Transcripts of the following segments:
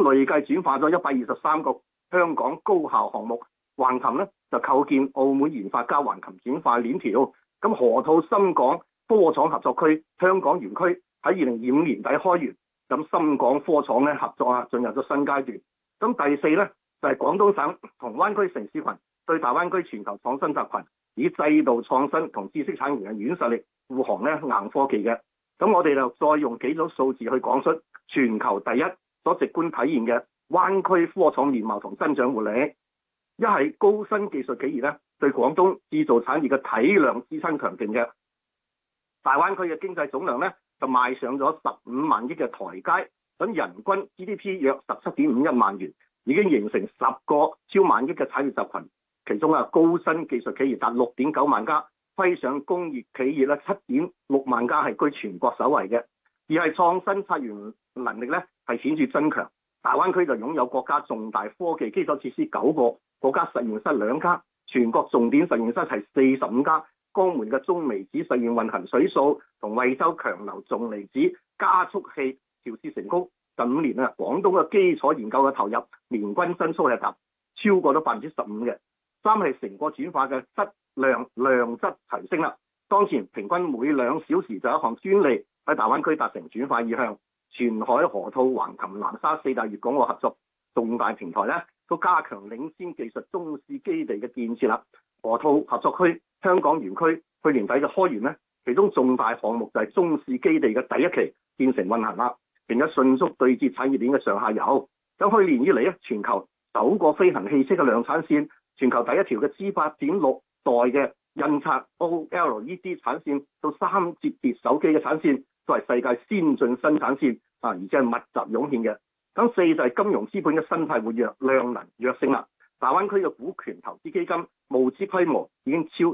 累計轉化咗123個香港高效項目。橫琴咧就構建澳門研發加橫琴轉化鏈條。咁河套深港科廠合作區香港園區喺2025年底開園，咁深港科廠咧合作進入咗新階段。咁第四咧就係廣東省同灣區城市群對大灣區全球創新集群以制度創新同知識產權嘅軟實力護航咧硬科技嘅。咁我哋就再用幾組數字去講出全球第一所直觀體現嘅灣區科廠面貌同增長活力。一係高新技術企業咧對廣東製造產業嘅體量支撐強勁嘅，大灣區嘅經濟總量咧就邁上咗15萬億嘅台階，咁人均 GDP 約17.51萬元，已經形成10個超萬億嘅產業集群。其中高新技術企業達6.9萬家，揮上工業企業咧7.6萬家係居全國首位嘅。而係創新策源能力咧係顯著增強。大灣區就擁有國家重大科技基礎設施9個，國家實驗室2家，全國重點實驗室係45家。江門嘅中微子實驗運行水素同惠州強流重離子加速器調試成功。近5年廣東嘅基礎研究嘅投入年均增速係達超過咗15%嘅。三係成果轉化嘅質量量質提升啦。當前平均每2小時就有一項專利喺大灣區達成轉化意向。前海、河套、橫琴、南沙4大粵港澳合作重大平台咧，都加強領先技術中試基地嘅建設啦。河套合作區香港園區去年底就開園咧，其中重大項目就係中試基地嘅第一期建成運行啦，並且迅速對接產業鏈嘅上下游。咁去年以嚟咧，全球首個飛行汽車嘅量產線，全球第一條嘅 G8.6 代嘅印刷 OLED 產線，到3折疊手機嘅產線，都係世界先進生產線而且係密集湧現嘅。咁4就係金融資本嘅生態活躍，量能躍升啦。大灣區嘅股權投資基金募資規模已經超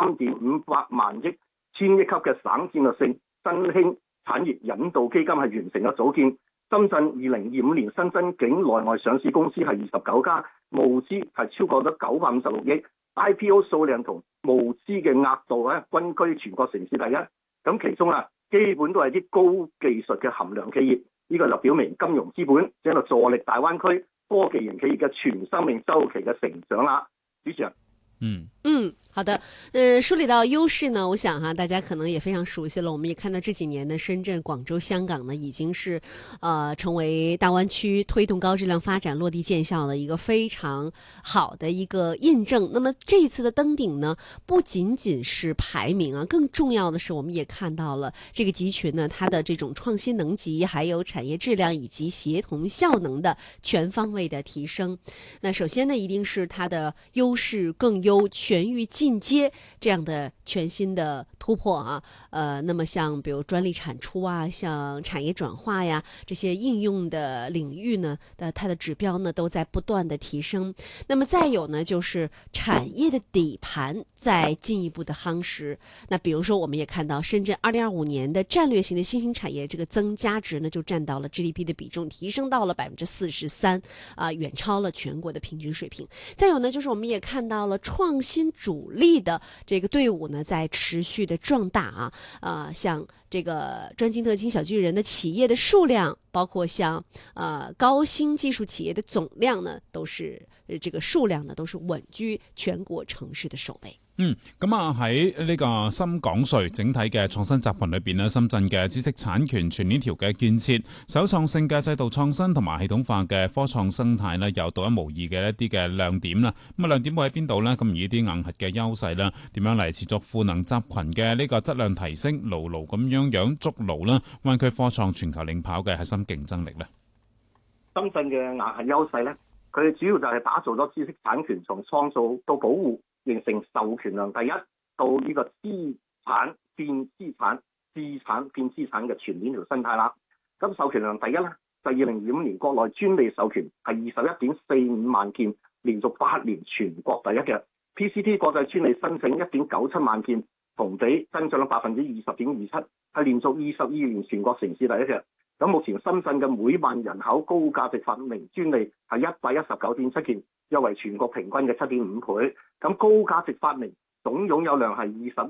3.500萬億，千億級嘅省戰略性新興產業引導基金係完成咗組建。深圳2025年新增境內外上市公司係29家，募資係超過咗956億 ，IPO 數量同募資嘅額度均居全國城市第一。咁其中基本都係啲高技術嘅含量企業，呢個就表明金融資本正喺度助力大灣區科技型企業嘅全生命周期嘅成長啦。主持人。 好的，梳理到优势呢，我想大家可能也非常熟悉了。我们也看到这几年呢，深圳、广州、香港呢，已经是成为大湾区推动高质量发展落地见效的一个非常好的一个印证。那么这一次的登顶呢，不仅仅是排名更重要的是，我们也看到了这个集群呢，它的这种创新能级，还有产业质量以及协同效能的全方位的提升。那首先呢，一定是它的优势更优，全域进阶这样的全新的突破那么像比如专利产出像产业转化呀，这些应用的领域呢，它的指标呢都在不断的提升。那么再有呢，就是产业的底盘在进一步的夯实。那比如说，我们也看到深圳2025年的战略型的新兴产业这个增加值呢，就占到了 GDP 的比重提升到了43%远超了全国的平均水平。再有呢，就是我们也看到了创新主力的这个队伍呢在持续的壮大像这个专精特精小巨人的企业的数量，包括像高新技术企业的总量呢，都是这个数量呢都是稳居全国城市的首位。 咁喺呢個深港穗整體嘅創新集群裏邊咧，深圳嘅知識產權全鏈條嘅建設、首創性嘅制度創新同埋系統化嘅科創生態咧，有獨一無二嘅一啲嘅亮點啦。咁亮點會喺邊度呢？咁而呢啲硬核嘅優勢啦，點樣嚟持續賦能集群嘅呢個質量提升，牢牢咁樣築牢啦灣區科創全球領跑嘅核心競爭力呢？ 深圳嘅硬核優勢呢，佢主要就係打造咗知識產權從創造到保護，形成授權量第一到呢個資產變資產、資產變資產嘅全鏈條生態啦。咁授權量第一呢，就2025年國內專利授權係21.45萬件，連續8年全國第一嘅。PCT 國際專利申請1.97萬件，同比增長咗20.27%，係連續22年全國城市第一嘅。咁目前深圳嘅每萬人口高價值發明專利係119.7件，約為全國平均嘅7.5倍。咁高價值發明總擁有量係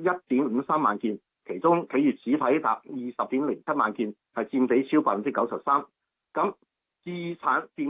21.53萬件，其中企業主體達20.07萬件，係佔比超93%。咁資產變